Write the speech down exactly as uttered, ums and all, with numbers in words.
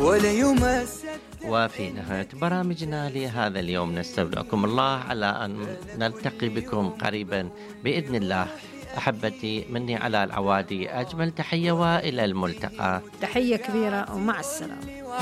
وفي نهاية برامجنا لهذا اليوم نستودعكم الله على أن نلتقي بكم قريبا بإذن الله. أحبتي، مني على العوادي أجمل تحية وإلى الملتقى. تحية كبيرة ومع السلامة.